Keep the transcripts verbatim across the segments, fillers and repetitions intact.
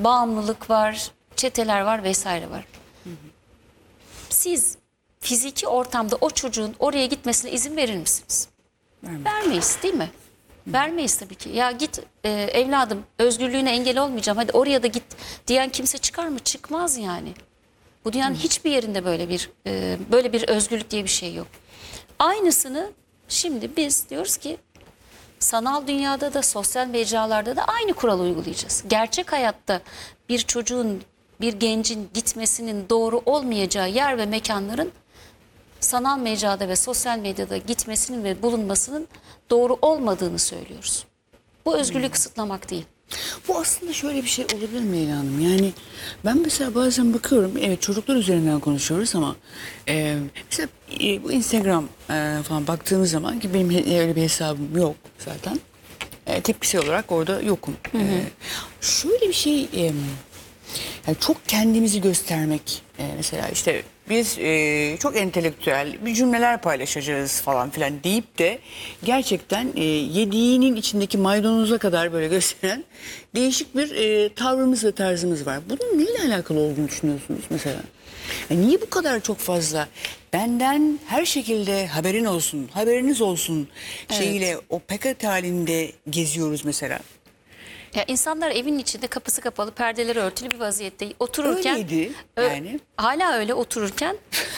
bağımlılık var, çeteler var vesaire var. Hı hı. Siz fiziki ortamda o çocuğun oraya gitmesine izin verir misiniz? Vermez. Vermeyiz değil mi? Hı. Vermeyiz tabii ki. Ya git e, evladım, özgürlüğüne engel olmayacağım, hadi oraya da git diyen kimse çıkar mı? Çıkmaz yani. Bu dünyanın Hı. hiçbir yerinde böyle bir e, böyle bir özgürlük diye bir şey yok. Aynısını şimdi biz diyoruz ki sanal dünyada da sosyal mecralarda da aynı kuralı uygulayacağız. Gerçek hayatta bir çocuğun, bir gencin gitmesinin doğru olmayacağı yer ve mekanların sanal mecrada ve sosyal medyada gitmesinin ve bulunmasının doğru olmadığını söylüyoruz. Bu özgürlüğü hmm. kısıtlamak değil. Bu aslında şöyle bir şey olabilir mi Leyla Hanım? Yani ben mesela bazen bakıyorum, evet çocuklar üzerinden konuşuyoruz ama e, mesela e, bu Instagram e, falan baktığımız zaman, ki benim öyle bir hesabım yok zaten. E, tepkisel olarak orada yokum. Hı hı. E, şöyle bir şey, e, yani çok kendimizi göstermek, e, mesela işte biz e, çok entelektüel bir cümleler paylaşacağız falan filan deyip de gerçekten e, yediğinin içindeki maydanoza kadar böyle gösteren değişik bir e, tavrımız ve tarzımız var. Bunun neyle alakalı olduğunu düşünüyorsunuz mesela? Yani niye bu kadar çok fazla benden her şekilde haberin olsun, haberiniz olsun şeyiyle evet. o paket halinde geziyoruz mesela? Ya insanlar evin içinde kapısı kapalı, perdeleri örtülü bir vaziyette otururken, öyleydi yani. Hala öyle otururken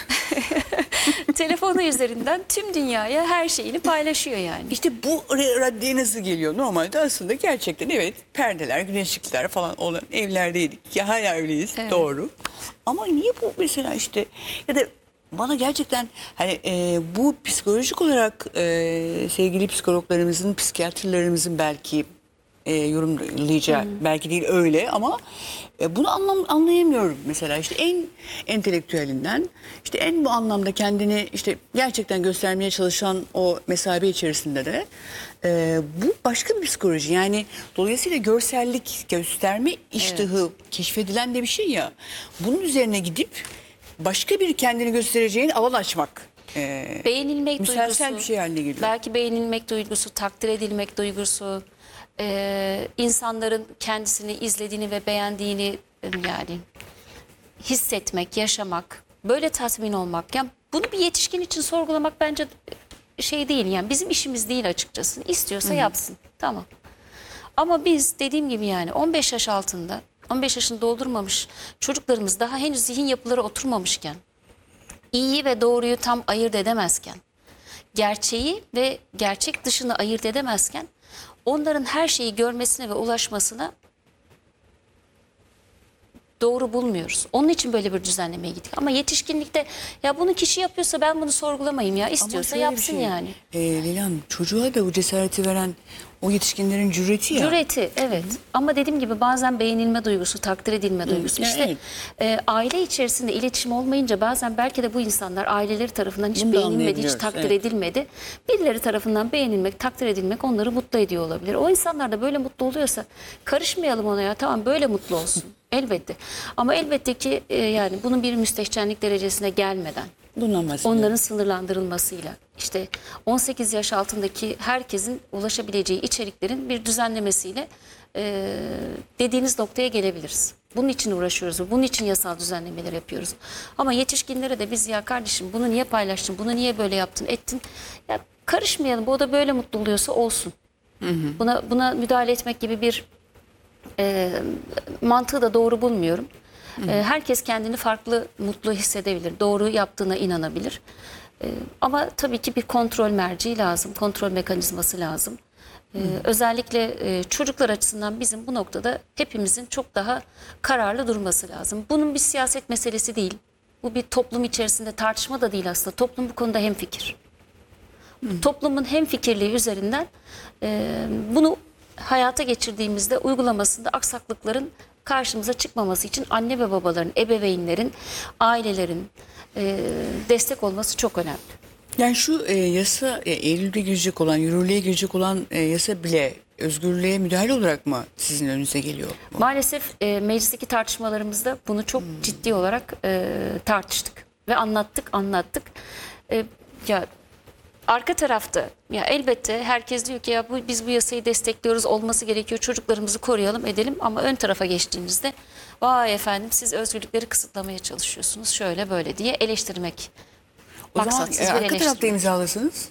telefonu üzerinden tüm dünyaya her şeyini paylaşıyor yani. İşte bu raddeye nasıl geliyor? Normalde aslında gerçekten evet perdeler, güneşlikler falan olan evlerdeydik. Ya hala öyleyiz, evet. Doğru. Ama niye bu mesela işte, ya da bana gerçekten hani e, bu psikolojik olarak e, sevgili psikologlarımızın, psikiyatrlarımızın belki E, yorumlayacağı, hmm. belki değil öyle ama e, bunu anlam anlayamıyorum mesela. İşte en entelektüelinden, işte en bu anlamda kendini işte gerçekten göstermeye çalışan o mesabe içerisinde de e, bu başka bir psikoloji. Yani dolayısıyla görsellik, gösterme iştahı evet. keşfedilen de bir şey ya. Bunun üzerine gidip başka bir kendini göstereceğin alan açmak. E, beğenilmek duygusu, bir şey haline geliyor. Belki beğenilmek duygusu, takdir edilmek duygusu. Ee, insanların kendisini izlediğini ve beğendiğini yani hissetmek, yaşamak, böyle tatmin olmak. Yani bunu bir yetişkin için sorgulamak bence şey değil, yani bizim işimiz değil açıkçası. İstiyorsa Hı-hı. yapsın, tamam. Ama biz dediğim gibi yani on beş yaş altında, on beş yaşını doldurmamış çocuklarımız daha henüz zihin yapıları oturmamışken, iyiyi ve doğruyu tam ayırt edemezken, gerçeği ve gerçek dışını ayırt edemezken onların her şeyi görmesine ve ulaşmasına doğru bulmuyoruz. Onun için böyle bir düzenlemeye gittik. Ama yetişkinlikte ya bunu kişi yapıyorsa ben bunu sorgulamayayım ya. İstiyorsa yapsın şey, yani. E, Leyla Hanım, çocuğa da bu cesareti veren o yetişkinlerin cüreti ya. Cüreti evet. Hı-hı. Ama dediğim gibi bazen beğenilme duygusu, takdir edilme duygusu. Hı-hı. İşte evet. e, aile içerisinde iletişim olmayınca bazen belki de bu insanlar aileleri tarafından hiç Bunu beğenilmedi, hiç takdir evet. edilmedi. Birileri tarafından beğenilmek, takdir edilmek onları mutlu ediyor olabilir. O insanlar da böyle mutlu oluyorsa karışmayalım ona ya, tamam böyle mutlu olsun. Elbette. Ama elbette ki e, yani bunun bir müstehcenlik derecesine gelmeden, onların sınırlandırılmasıyla, işte on sekiz yaş altındaki herkesin ulaşabileceği içeriklerin bir düzenlemesiyle e, dediğiniz noktaya gelebiliriz. Bunun için uğraşıyoruz, bunun için yasal düzenlemeler yapıyoruz. Ama yetişkinlere de biz ya kardeşim bunu niye paylaştın, bunu niye böyle yaptın, ettin, ya karışmayalım, bu da böyle mutlu oluyorsa olsun. Hı hı. Buna, buna müdahale etmek gibi bir E, mantığı da doğru bulmuyorum. E, herkes kendini farklı mutlu hissedebilir. Doğru yaptığına inanabilir. E, ama tabii ki bir kontrol merci lazım. Kontrol mekanizması lazım. E, özellikle e, çocuklar açısından bizim bu noktada hepimizin çok daha kararlı durması lazım. Bunun bir siyaset meselesi değil. Bu bir toplum içerisinde tartışma da değil aslında. Toplum bu konuda hemfikir. Hı. Toplumun hemfikirliği üzerinden e, bunu hayata geçirdiğimizde uygulamasında aksaklıkların karşımıza çıkmaması için anne ve babaların, ebeveynlerin, ailelerin e, destek olması çok önemli. Yani şu e, yasa e, Eylül'de girecek olan, yürürlüğe girecek olan e, yasa bile özgürlüğe müdahale olarak mı sizin önünüze geliyor? Bu? Maalesef e, meclisteki tartışmalarımızda bunu çok hmm. ciddi olarak e, tartıştık ve anlattık, anlattık. E, ya arka tarafta ya elbette herkes diyor ki ya bu, biz bu yasayı destekliyoruz, olması gerekiyor, çocuklarımızı koruyalım edelim, ama ön tarafa geçtiğinizde vay efendim siz özgürlükleri kısıtlamaya çalışıyorsunuz şöyle böyle diye eleştirmek. O zaman Maksatsız e, bir arka tarafta eleştirmek. imzalasınız.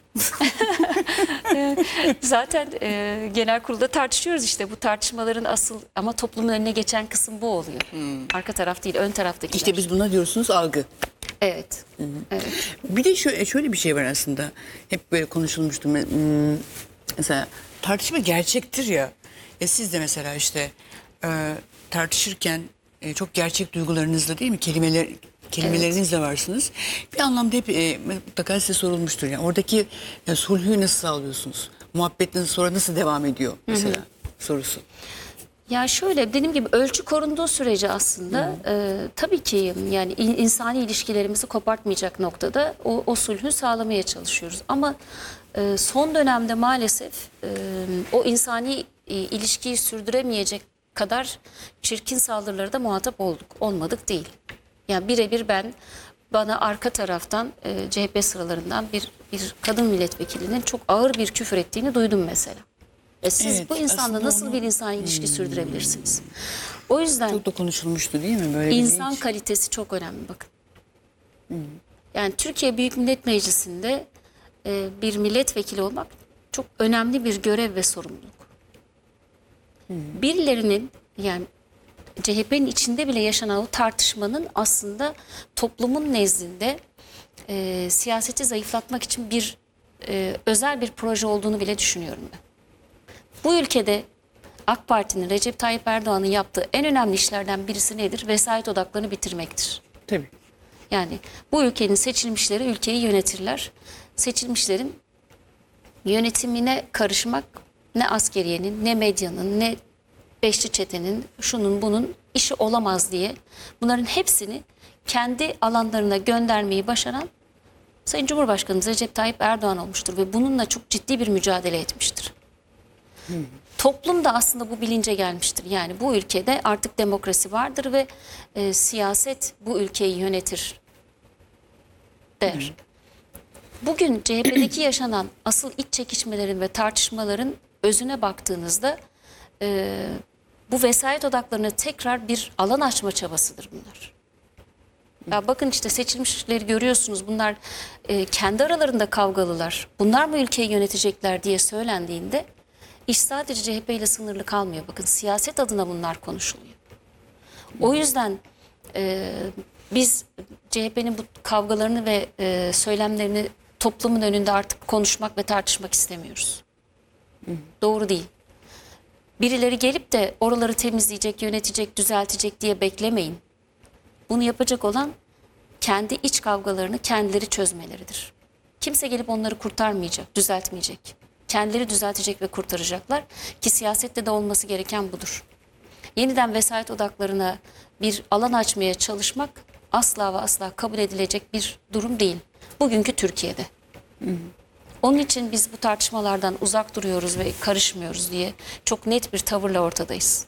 Zaten e, genel kurulda tartışıyoruz işte, bu tartışmaların asıl ama toplumun önüne geçen kısım bu oluyor. Arka taraf değil, ön taraftakiler. İşte biz buna diyorsunuz algı. Evet. Evet. Bir de şöyle, şöyle bir şey var aslında. Hep böyle konuşulmuştu. Hmm, Mesela tartışma gerçektir ya. E siz de mesela işte e, tartışırken e, çok gerçek duygularınızla değil mi? Kelimeler kelimelerinizle varsınız. Bir anlamda hep e, mutlaka size sorulmuştur. Yani oradaki e, sulhü nasıl sağlıyorsunuz? Muhabbet nasıl, sonra nasıl devam ediyor mesela sorusu. Ya şöyle dediğim gibi ölçü korunduğu sürece aslında e, tabii ki yani in- insani ilişkilerimizi kopartmayacak noktada o, o sulhü sağlamaya çalışıyoruz. Ama e, son dönemde maalesef e, o insani e, ilişkiyi sürdüremeyecek kadar çirkin saldırılara da muhatap olduk. Olmadık değil. Yani birebir ben bana arka taraftan e, C H P sıralarından bir bir kadın milletvekilinin çok ağır bir küfür ettiğini duydum mesela. E siz Evet, bu insanla aslında nasıl onu- bir insan ilişki sürdürebilirsiniz? O yüzden Çok da konuşulmuştu değil mi? Böyle bir insan linç. kalitesi çok önemli bakın. Yani Türkiye Büyük Millet Meclisi'nde e, bir milletvekili olmak çok önemli bir görev ve sorumluluk. Birilerinin yani C H P'nin içinde bile yaşanan o tartışmanın aslında toplumun nezdinde e, siyaseti zayıflatmak için bir e, özel bir proje olduğunu bile düşünüyorum ben. Bu ülkede AK Parti'nin, Recep Tayyip Erdoğan'ın yaptığı en önemli işlerden birisi nedir? Vesayet odaklarını bitirmektir. Tabii. Yani bu ülkenin seçilmişleri ülkeyi yönetirler. Seçilmişlerin yönetimine karışmak ne askeriyenin, ne medyanın, ne beşli çetenin, şunun bunun işi olamaz diye bunların hepsini kendi alanlarına göndermeyi başaran Sayın Cumhurbaşkanımız Recep Tayyip Erdoğan olmuştur ve bununla çok ciddi bir mücadele etmiştir. Toplum da aslında bu bilince gelmiştir. Yani bu ülkede artık demokrasi vardır ve e, siyaset bu ülkeyi yönetir der. Bugün C H P'deki yaşanan asıl iç çekişmelerin ve tartışmaların özüne baktığınızda e, bu vesayet odaklarına tekrar bir alan açma çabasıdır bunlar. Ya bakın işte seçilmişleri görüyorsunuz, bunlar e, kendi aralarında kavgalılar. Bunlar mı ülkeyi yönetecekler diye söylendiğinde iş sadece C H P ile sınırlı kalmıyor. Bakın siyaset adına bunlar konuşuluyor. O yüzden e, biz C H P'nin bu kavgalarını ve e, söylemlerini toplumun önünde artık konuşmak ve tartışmak istemiyoruz. Doğru değil. Birileri gelip de oraları temizleyecek, yönetecek, düzeltecek diye beklemeyin. Bunu yapacak olan kendi iç kavgalarını kendileri çözmeleridir. Kimse gelip onları kurtarmayacak, düzeltmeyecek. Kendileri düzeltecek ve kurtaracaklar ki siyasette de olması gereken budur. Yeniden vesayet odaklarına bir alan açmaya çalışmak asla ve asla kabul edilecek bir durum değil. Bugünkü Türkiye'de. Onun için biz bu tartışmalardan uzak duruyoruz ve karışmıyoruz diye çok net bir tavırla ortadayız.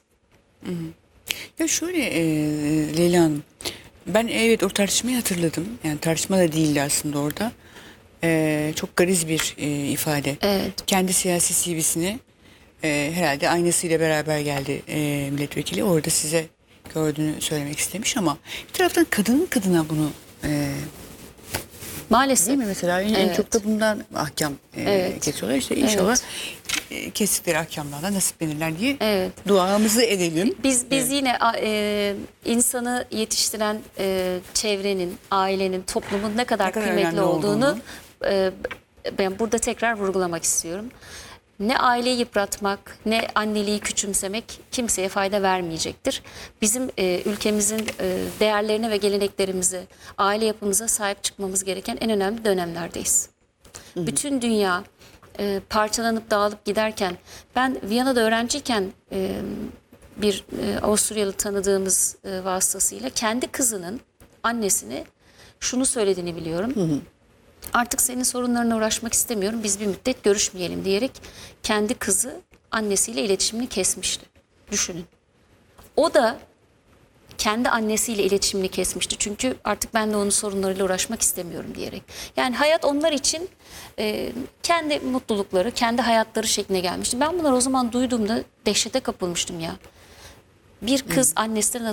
Ya şöyle e, Leyla Hanım, ben evet o tartışmayı hatırladım. Yani tartışma da değildi aslında orada. E, çok gariz bir e, ifade. Evet. Kendi siyasi C V'sini e, herhalde aynısıyla beraber geldi e, milletvekili. Orada size gördüğünü söylemek istemiş ama bir taraftan kadının kadına bunu e, Maalesef. değil mi mesela en Evet. çok da bundan ahkam e, Evet. kesiyorlar. İşte inşallah e, kestikleri ahkamlarla nasiplenirler diye Evet. duamızı edelim. Biz biz yine a- e, insanı yetiştiren e, çevrenin, ailenin, toplumun ne kadar, Ne kadar kıymetli önemli olduğunu olduğunu. e, ben burada tekrar vurgulamak istiyorum. Ne aileyi yıpratmak, ne anneliği küçümsemek kimseye fayda vermeyecektir. Bizim e, ülkemizin e, değerlerine ve geleneklerimize, aile yapımıza sahip çıkmamız gereken en önemli dönemlerdeyiz. Bütün dünya e, parçalanıp dağılıp giderken, ben Viyana'da öğrenciyken e, bir e, Avusturyalı tanıdığımız e, vasıtasıyla kendi kızının annesine şunu söylediğini biliyorum. Artık senin sorunlarına uğraşmak istemiyorum, biz bir müddet görüşmeyelim diyerek kendi kızı annesiyle iletişimini kesmişti. Düşünün. O da kendi annesiyle iletişimini kesmişti. Çünkü artık ben de onun sorunlarıyla uğraşmak istemiyorum diyerek. Yani hayat onlar için e, kendi mutlulukları, kendi hayatları şekline gelmişti. Ben bunları o zaman duyduğumda dehşete kapılmıştım ya. Bir kız annesine nasıl